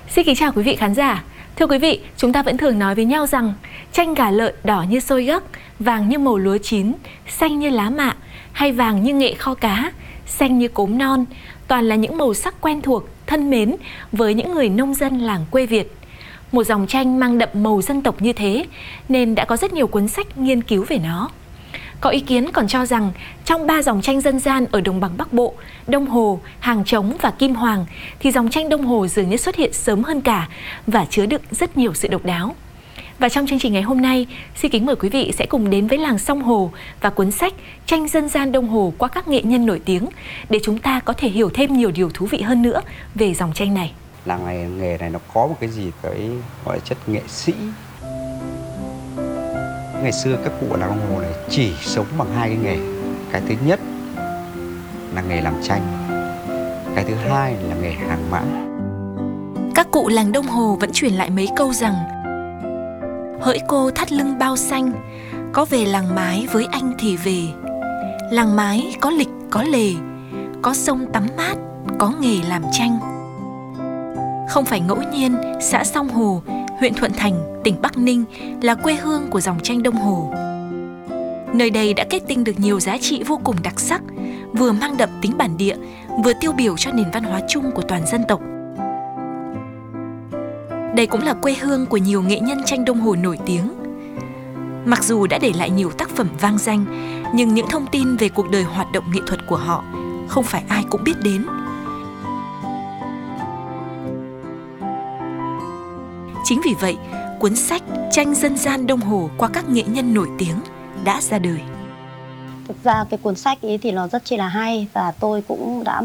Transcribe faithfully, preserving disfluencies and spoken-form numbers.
Xin kính chào quý vị khán giả. Thưa quý vị, chúng ta vẫn thường nói với nhau rằng chanh gà lợn đỏ như xôi gấc, vàng như màu lúa chín, xanh như lá mạ, hay vàng như nghệ kho cá, xanh như cốm non, toàn là những màu sắc quen thuộc, thân mến với những người nông dân làng quê Việt. Một dòng chanh mang đậm màu dân tộc như thế nên đã có rất nhiều cuốn sách nghiên cứu về nó. Có ý kiến còn cho rằng trong ba dòng chanh dân gian ở đồng bằng Bắc Bộ, Đông Hồ, Hàng Trống và Kim Hoàng thì dòng chanh Đông Hồ dường như xuất hiện sớm hơn cả và chứa đựng rất nhiều sự độc đáo. Và trong chương trình ngày hôm nay, xin kính mời quý vị sẽ cùng đến với làng Song Hồ và cuốn sách Chanh dân gian Đông Hồ qua các nghệ nhân nổi tiếng để chúng ta có thể hiểu thêm nhiều điều thú vị hơn nữa về dòng chanh này. Làng này, nghề này nó có một cái gì cái gọi là chất nghệ sĩ. Ngày xưa các cụ ở làng Đông Hồ này chỉ sống bằng hai cái nghề. Cái thứ nhất là nghề làm chanh, cái thứ hai là nghề hàng mã. Các cụ làng Đông Hồ vẫn truyền lại mấy câu rằng: hỡi cô thắt lưng bao xanh, có về làng Mái với anh thì về. Làng Mái có lịch có lề, có sông tắm mát, có nghề làm chanh. Không phải ngẫu nhiên, xã Song Hồ, huyện Thuận Thành, tỉnh Bắc Ninh là quê hương của dòng chanh Đông Hồ. Nơi đây đã kết tinh được nhiều giá trị vô cùng đặc sắc, vừa mang đậm tính bản địa, vừa tiêu biểu cho nền văn hóa chung của toàn dân tộc. Đây cũng là quê hương của nhiều nghệ nhân chanh Đông Hồ nổi tiếng. Mặc dù đã để lại nhiều tác phẩm vang danh, nhưng những thông tin về cuộc đời hoạt động nghệ thuật của họ không phải ai cũng biết đến. Chính vì vậy, cuốn sách Chanh dân gian Đông Hồ qua các nghệ nhân nổi tiếng đã ra đời. Thực ra cái cuốn sách ấy thì nó rất chi là hay và tôi cũng đã